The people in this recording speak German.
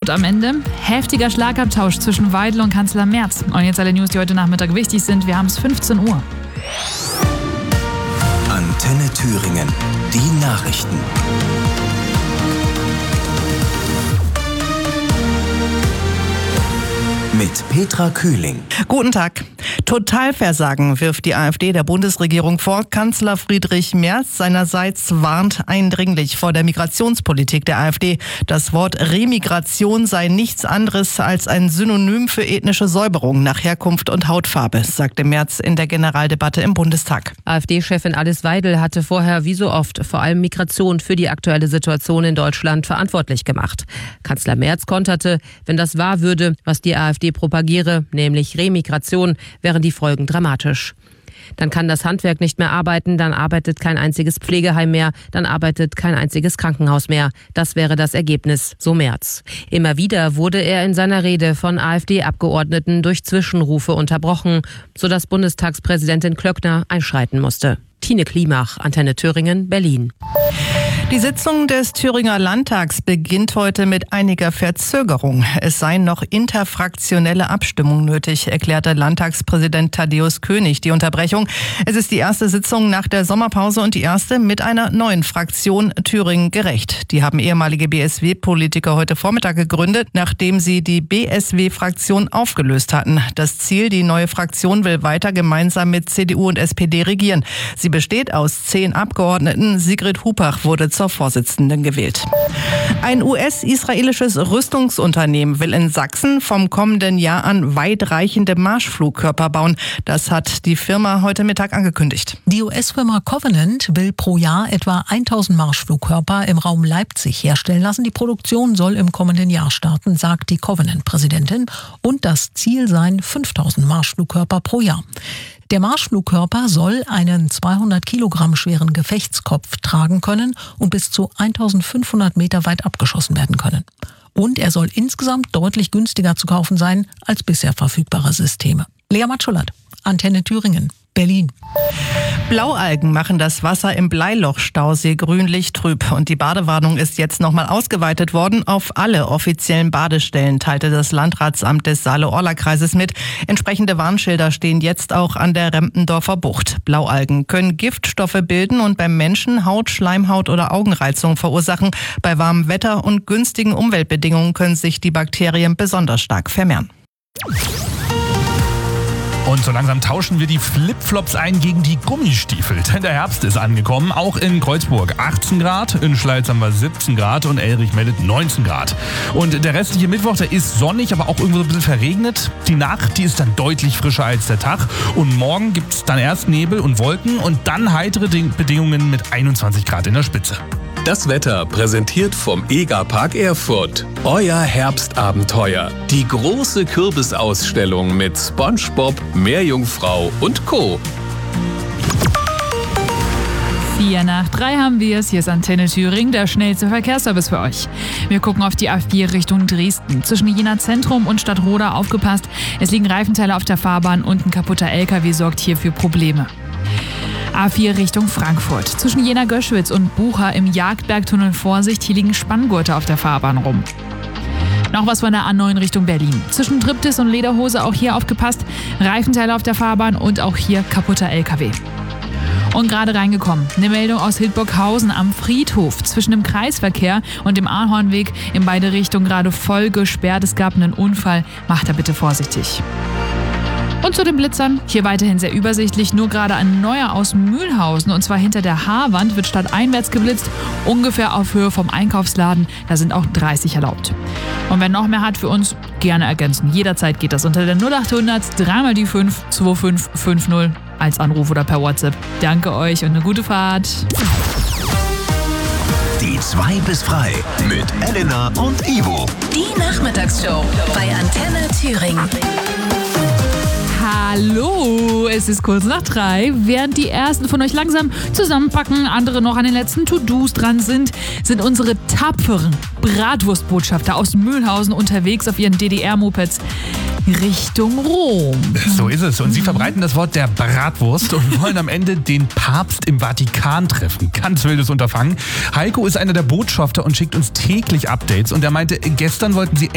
Frankfurt am Ende. Heftiger Schlagabtausch zwischen Weidel und Kanzler Merz. Und jetzt alle News, die heute Nachmittag wichtig sind. Wir haben es 15 Uhr. Antenne Thüringen. Die Nachrichten. Mit Petra Kühling. Guten Tag. Totalversagen wirft die AfD der Bundesregierung vor. Kanzler Friedrich Merz seinerseits warnt eindringlich vor der Migrationspolitik der AfD. Das Wort Remigration sei nichts anderes als ein Synonym für ethnische Säuberung nach Herkunft und Hautfarbe, sagte Merz in der Generaldebatte im Bundestag. AfD-Chefin Alice Weidel hatte vorher wie so oft vor allem Migration für die aktuelle Situation in Deutschland verantwortlich gemacht. Kanzler Merz konterte, wenn das wahr würde, was die AfD propagiere, nämlich Remigration, wären die Folgen dramatisch. Dann kann das Handwerk nicht mehr arbeiten, dann arbeitet kein einziges Pflegeheim mehr, dann arbeitet kein einziges Krankenhaus mehr. Das wäre das Ergebnis, so Merz. Immer wieder wurde er in seiner Rede von AfD-Abgeordneten durch Zwischenrufe unterbrochen, sodass Bundestagspräsidentin Klöckner einschreiten musste. Tine Klimach, Antenne Thüringen, Berlin. Die Sitzung des Thüringer Landtags beginnt heute mit einiger Verzögerung. Es seien noch interfraktionelle Abstimmungen nötig, erklärte Landtagspräsident Thaddäus König die Unterbrechung. Es ist die erste Sitzung nach der Sommerpause und die erste mit einer neuen Fraktion Thüringen gerecht. Die haben ehemalige BSW-Politiker heute Vormittag gegründet, nachdem sie die BSW-Fraktion aufgelöst hatten. Das Ziel, die neue Fraktion will weiter gemeinsam mit CDU und SPD regieren. Sie besteht aus 10 Abgeordneten. Sigrid Hupach wurde zur Vorsitzenden gewählt. Ein US-israelisches Rüstungsunternehmen will in Sachsen vom kommenden Jahr an weitreichende Marschflugkörper bauen. Das hat die Firma heute Mittag angekündigt. Die US-Firma Covenant will pro Jahr etwa 1000 Marschflugkörper im Raum Leipzig herstellen lassen. Die Produktion soll im kommenden Jahr starten, sagt die Covenant-Präsidentin. Und das Ziel seien 5000 Marschflugkörper pro Jahr. Der Marschflugkörper soll einen 200 Kilogramm schweren Gefechtskopf tragen können und bis zu 1500 Meter weit abgeschossen werden können. Und er soll insgesamt deutlich günstiger zu kaufen sein als bisher verfügbare Systeme. Lea Matschulat, Antenne Thüringen, Berlin. Blaualgen machen das Wasser im Bleiloch-Stausee grünlich trüb. Und die Badewarnung ist jetzt nochmal ausgeweitet worden auf alle offiziellen Badestellen, teilte das Landratsamt des Saale-Orla-Kreises mit. Entsprechende Warnschilder stehen jetzt auch an der Rempendorfer Bucht. Blaualgen können Giftstoffe bilden und beim Menschen Haut, Schleimhaut oder Augenreizung verursachen. Bei warmem Wetter und günstigen Umweltbedingungen können sich die Bakterien besonders stark vermehren. Und so langsam tauschen wir die Flipflops ein gegen die Gummistiefel. Denn der Herbst ist angekommen. Auch in Kreuzburg 18 Grad, in Schleiz haben wir 17 Grad und Elrich meldet 19 Grad. Und der restliche Mittwoch, der ist sonnig, aber auch irgendwo so ein bisschen verregnet. Die Nacht, die ist dann deutlich frischer als der Tag. Und morgen gibt es dann erst Nebel und Wolken und dann heitere Bedingungen mit 21 Grad in der Spitze. Das Wetter präsentiert vom EGA-Park Erfurt. Euer Herbstabenteuer. Die große Kürbisausstellung mit SpongeBob, Meerjungfrau und Co. 4 nach 3 haben wir es. Hier ist Antenne Thüringen, der schnellste Verkehrsservice für euch. Wir gucken auf die A4 Richtung Dresden. Zwischen Jena Zentrum und Stadtroda aufgepasst. Es liegen Reifenteile auf der Fahrbahn und ein kaputter LKW sorgt hier für Probleme. A4 Richtung Frankfurt. Zwischen Jena-Göschwitz und Bucha im Jagdbergtunnel Vorsicht. Hier liegen Spanngurte auf der Fahrbahn rum. Noch was von der A9 Richtung Berlin. Zwischen Triptis und Lederhose auch hier aufgepasst. Reifenteile auf der Fahrbahn und auch hier kaputter LKW. Und gerade reingekommen, eine Meldung aus Hildburghausen am Friedhof. Zwischen dem Kreisverkehr und dem Ahornweg in beide Richtungen gerade voll gesperrt. Es gab einen Unfall. Macht da bitte vorsichtig. Und zu den Blitzern, hier weiterhin sehr übersichtlich, nur gerade ein neuer aus Mühlhausen und zwar hinter der Haarwand wird stadteinwärts geblitzt, ungefähr auf Höhe vom Einkaufsladen, da sind auch 30 erlaubt. Und wer noch mehr hat für uns, gerne ergänzen, jederzeit geht das unter der 0800 3 die 5 2550 als Anruf oder per WhatsApp. Danke euch und eine gute Fahrt. Die 2 bis frei mit Elena und Ivo. Die Nachmittagsshow bei Antenne Thüringen. Hallo, es ist kurz nach 3. Während die ersten von euch langsam zusammenpacken, andere noch an den letzten To-Dos dran sind unsere tapferen Bratwurstbotschafter aus Mühlhausen unterwegs auf ihren DDR-Mopeds Richtung Rom. So ist es. Und sie verbreiten das Wort der Bratwurst und wollen am Ende den Papst im Vatikan treffen. Ganz wildes Unterfangen. Heiko ist einer der Botschafter und schickt uns täglich Updates. Und er meinte, gestern wollten sie